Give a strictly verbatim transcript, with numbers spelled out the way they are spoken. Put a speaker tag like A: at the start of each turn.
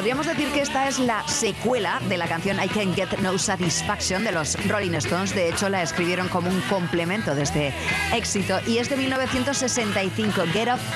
A: Podríamos decir que esta es la secuela de la canción I Can't Get No Satisfaction de los Rolling Stones. De hecho, la escribieron como un complemento de este éxito y es de mil novecientos sesenta y cinco. Get Up